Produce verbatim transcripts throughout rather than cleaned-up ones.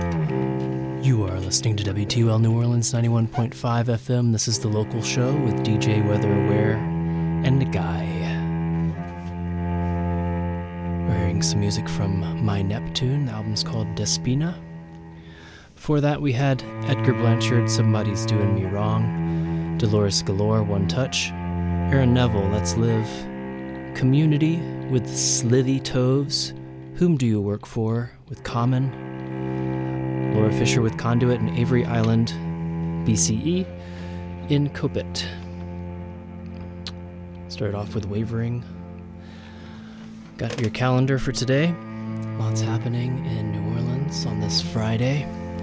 You are listening to W T U L New Orleans ninety-one point five F M. This is The Local Show with D J Weather Aware and Guy. We're hearing some music from My Neptune. The album's called Despina. Before that, we had Edgar Blanchard, Somebody's Doing Me Wrong. Dolores Galore, One Touch. Aaron Neville, Let's Live. Community with Slithy Toves. Whom Do You Work For? With Common. Laura Fisher with Conduit and Avery Island, B C E, in Copit. Started off with Wavering. Got your calendar for today. Lots happening in New Orleans on this Friday.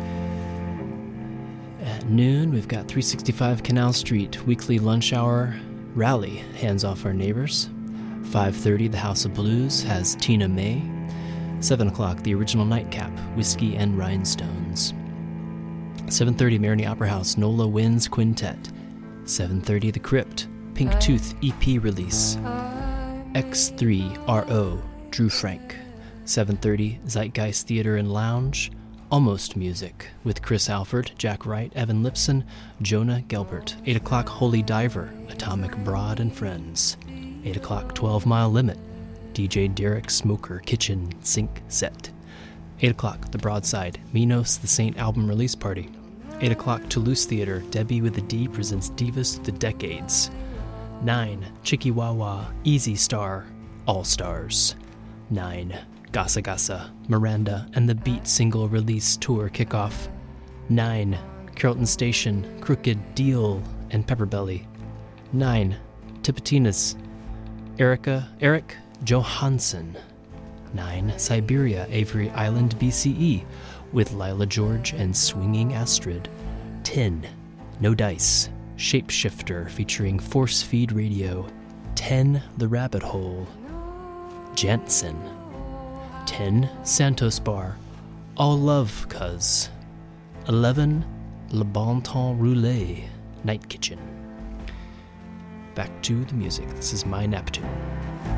At noon, we've got three sixty-five Canal Street, weekly lunch hour rally, Hands Off Our Neighbors. five thirty, the House of Blues has Tina May. seven o'clock, the original Nightcap, Whiskey and Rhinestones. seven thirty, Marigny Opera House, Nola Wins Quintet. seven thirty, The Crypt, Pink Tooth E P release. X three R O, Drew Frank. seven thirty, Zeitgeist Theater and Lounge, Almost Music, with Chris Alford, Jack Wright, Evan Lipson, Jonah Gelbert. eight o'clock, Holy Diver, Atomic Broad and Friends. eight o'clock, twelve Mile Limit, D J Derek Smoker Kitchen Sink Set. eight o'clock, The Broadside, Minos the Saint album release party. eight o'clock, Toulouse Theater, Debbie with a D presents Divas Through the Decades. nine, Chikiwawa, Easy Star, All Stars. nine, Gasa Gasa, Miranda and the Beat single release tour kickoff. nine, Carrollton Station, Crooked Deal and Pepperbelly. nine, Tipitinas, Erica, Eric Johansson. nine, Siberia, Avery Island, B C E, with Lila George and Swinging Astrid. ten, No Dice, Shapeshifter, featuring Force Feed Radio. ten, The Rabbit Hole, Jansen. ten, Santos Bar, All Love Cuz. eleven, Le Bon Temps Roulé, Night Kitchen. Back to the music. This is My Neptune.